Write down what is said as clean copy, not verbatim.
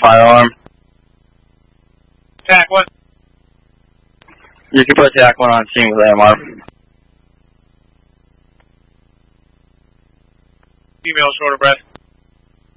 fire alarm. TAC 1. You can put TAC 1 on scene with AMR. Female short of breath.